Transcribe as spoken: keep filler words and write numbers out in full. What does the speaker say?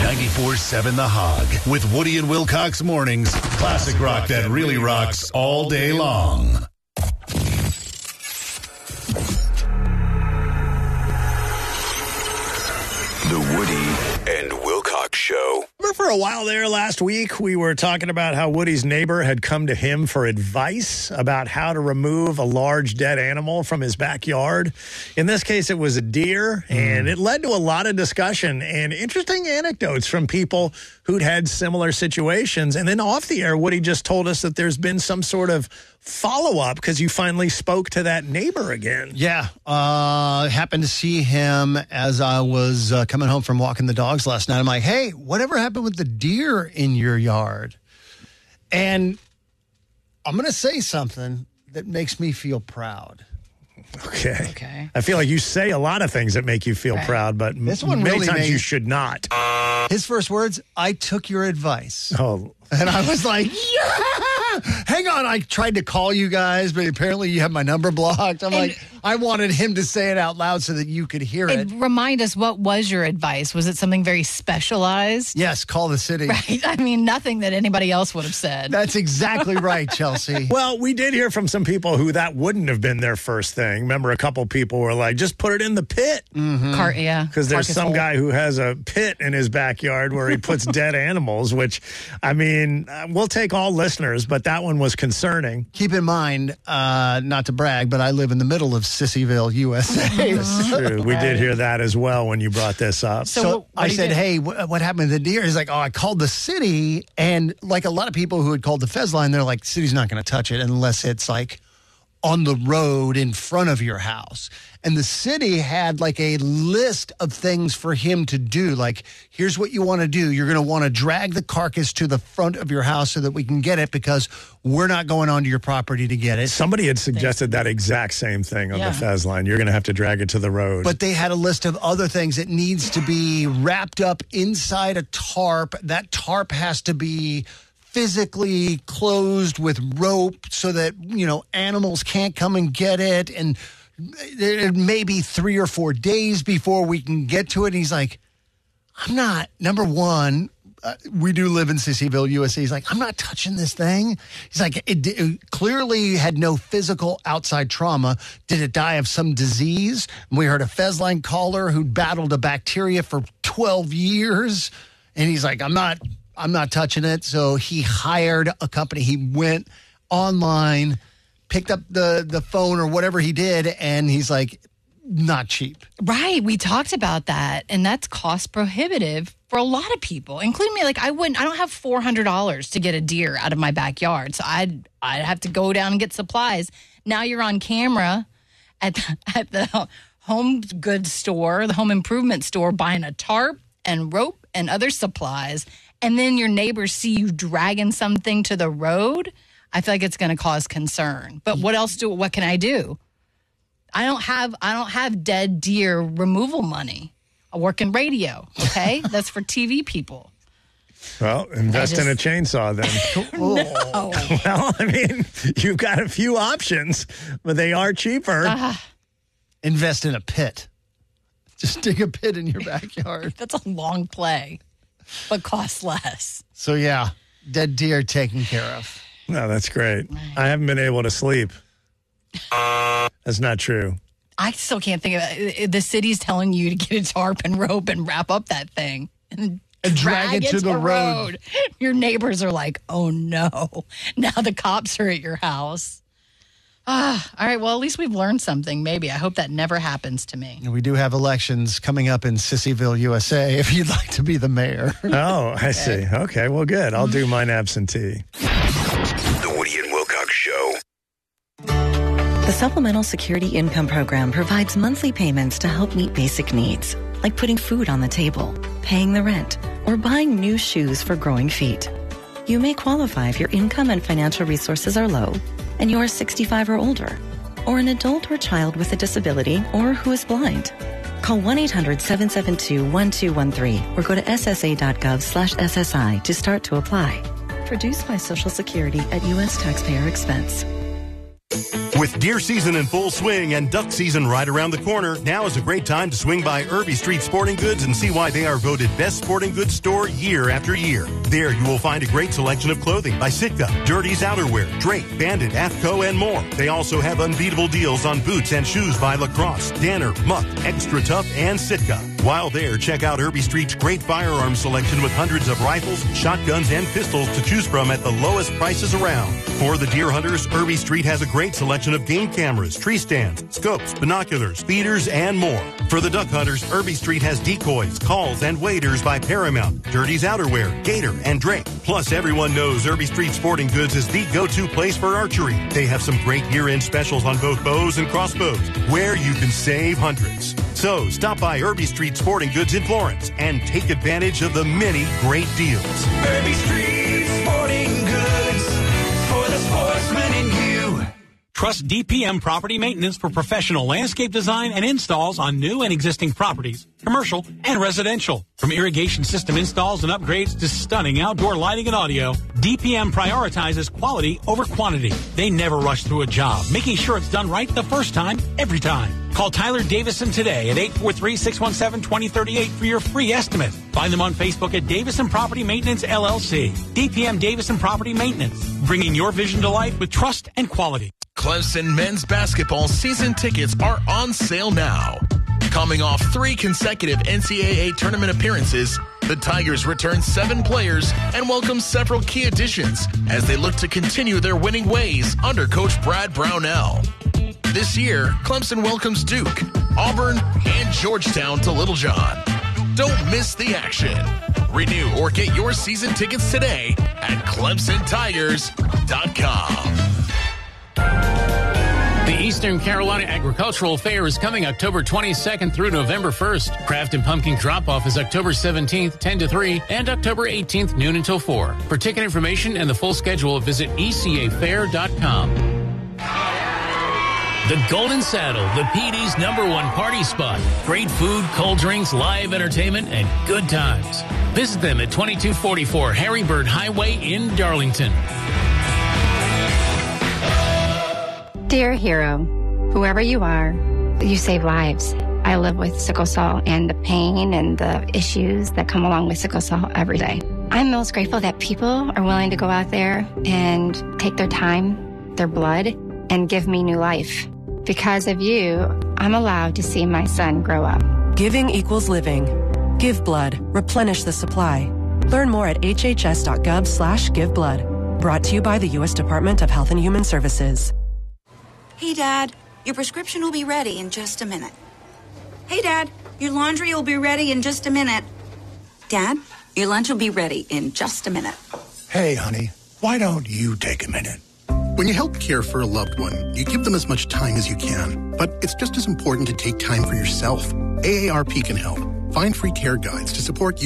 ninety-four point seven The Hog with Woody and Wilcox Mornings. Classic rock that really rocks all day long. The Woody and Wilcox Show. Remember for a while there last week, we were talking about how Woody's neighbor had come to him for advice about how to remove a large dead animal from his backyard. In this case, it was a deer, mm. and it led to a lot of discussion and interesting anecdotes from people who'd had similar situations. And then off the air, Woody just told us that there's been some sort of follow-up because you finally spoke to that neighbor again. Yeah. Uh, happened to see him as I was uh, coming home from walking the dogs last night. I'm like, hey, whatever happened with the deer in your yard? And I'm going to say something that makes me feel proud. Okay. Okay. I feel like you say a lot of things that make you feel right. proud, but this one many really times made... you should not. His first words, I took your advice. Oh. And I was like, yeah! Hang on, I tried to call you guys, but apparently you have my number blocked. I'm and like, I wanted him to say it out loud so that you could hear it. Remind us, what was your advice? Was it something very specialized? Yes, call the city. Right. I mean, nothing that anybody else would have said. That's exactly right, Chelsea. Well, we did hear from some people who that wouldn't have been their first thing. Remember, a couple people were like, just put it in the pit. Mm-hmm. Car- yeah. Because there's some hole. guy who has a pit in his backyard where he puts dead animals, which, I mean, uh, we'll take all listeners, but that one was concerning. Keep in mind, uh, not to brag, but I live in the middle of Sissyville, U S A. That's true. We did hear that as well when you brought this up. So, so what, what I said, do? hey, wh- what happened to the deer? He's like, oh, I called the city. And like a lot of people who had called the Fez line, they're like, the city's not going to touch it unless it's like on the road in front of your house. And the city had like a list of things for him to do. Like, here's what you want to do. You're going to want to drag the carcass to the front of your house so that we can get it, because we're not going onto your property to get it. Somebody had suggested that exact same thing on Yeah. the Fez line. You're going to have to drag it to the road. But they had a list of other things. It needs to be wrapped up inside a tarp. That tarp has to be physically closed with rope so that, you know, animals can't come and get it. And it may be three or four days before we can get to it. And he's like, I'm not, number one, uh, we do live in Sissyville, U S A. He's like, I'm not touching this thing. He's like, it, it clearly had no physical outside trauma. Did it die of some disease? And we heard a Fez line caller who battled a bacteria for twelve years. And he's like, I'm not, I'm not touching it. So he hired a company. He went online, picked up the, the phone or whatever he did, and he's like, not cheap. Right. We talked about that, and that's cost prohibitive for a lot of people, including me. Like, I wouldn't, I don't have four hundred dollars to get a deer out of my backyard. So I'd, I'd have to go down and get supplies. Now you're on camera at the, at the home goods store, the home improvement store, buying a tarp and rope and other supplies. And then your neighbors see you dragging something to the road. I feel like it's going to cause concern. But what else do, what can I do? I don't have, I don't have dead deer removal money. I work in radio. Okay. That's for T V people. Well, invest just, in a chainsaw then. No. Well, I mean, you've got a few options, but they are cheaper. Uh, Invest in a pit. Just dig a pit in your backyard. That's a long play, but costs less. So, yeah, dead deer taken care of. No, that's great. I haven't been able to sleep. That's not true. I still can't think of it. The city's telling you to get a tarp and rope and wrap up that thing and, and drag, drag it to the road. road. Your neighbors are like, oh no, now the cops are at your house. Ah, all right. Well, at least we've learned something. Maybe. I hope that never happens to me. We do have elections coming up in Sissyville, U S A, if you'd like to be the mayor. Oh, I see. Okay, well, good. I'll do mine absentee. The Woody and Wilcox Show. The Supplemental Security Income Program provides monthly payments to help meet basic needs, like putting food on the table, paying the rent, or buying new shoes for growing feet. You may qualify if your income and financial resources are low, and you are sixty-five or older, or an adult or child with a disability, or who is blind. Call one eight hundred seven seven two one two one three or go to S S A dot gov slash S S I to start to apply. Produced by Social Security at U S taxpayer expense. With deer season in full swing and duck season right around the corner, now is a great time to swing by Irby Street Sporting Goods and see why they are voted best sporting goods store year after year. There you will find a great selection of clothing by Sitka, Dirty's Outerwear, Drake, Bandit, AFCO, and more. They also have unbeatable deals on boots and shoes by Lacrosse, Danner, Muck, Extra Tough, and Sitka. While there, check out Irby Street's great firearms selection with hundreds of rifles, shotguns, and pistols to choose from at the lowest prices around. For the deer hunters, Irby Street has a great selection of game cameras, tree stands, scopes, binoculars, feeders, and more. For the duck hunters, Irby Street has decoys, calls, and waders by Paramount, Dirty's Outerwear, Gator, and Drake. Plus, everyone knows Irby Street Sporting Goods is the go-to place for archery. They have some great year-end specials on both bows and crossbows, where you can save hundreds. So, stop by Irby Street Sporting Goods in Florence and take advantage of the many great deals. Irby Street Sporting Goods, for the sportsman in you. Trust D P M Property Maintenance for professional landscape design and installs on new and existing properties, commercial and residential. From irrigation system installs and upgrades to stunning outdoor lighting and audio, D P M prioritizes quality over quantity. They never rush through a job, making sure it's done right the first time, every time. Call Tyler Davison today at eight four three, six one seven, two zero three eight for your free estimate. Find them on Facebook at Davison Property Maintenance, L L C. D P M Davison Property Maintenance, bringing your vision to life with trust and quality. Clemson men's basketball season tickets are on sale now. Coming off three consecutive N C double A tournament appearances, the Tigers return seven players and welcome several key additions as they look to continue their winning ways under Coach Brad Brownell. This year, Clemson welcomes Duke, Auburn, and Georgetown to Littlejohn. Don't miss the action. Renew or get your season tickets today at Clemson Tigers dot com. The Eastern Carolina Agricultural Fair is coming October twenty-second through November first. Craft and pumpkin drop-off is October seventeenth, ten to three, and October eighteenth, noon until four. For ticket information and the full schedule, visit E C A fair dot com. The Golden Saddle, the P D's number one party spot. Great food, cold drinks, live entertainment, and good times. Visit them at twenty-two forty-four Harry Bird Highway in Darlington. Dear hero, whoever you are, you save lives. I live with sickle cell and the pain and the issues that come along with sickle cell every day. I'm most grateful that people are willing to go out there and take their time, their blood, and give me new life. Because of you, I'm allowed to see my son grow up. Giving equals living. Give blood. Replenish the supply. Learn more at hhs.gov slash give blood. Brought to you by the U S Department of Health and Human Services. Hey, Dad, your prescription will be ready in just a minute. Hey, Dad, your laundry will be ready in just a minute. Dad, your lunch will be ready in just a minute. Hey, honey, why don't you take a minute? When you help care for a loved one, you give them as much time as you can. But it's just as important to take time for yourself. A A R P can help. Find free care guides to support you.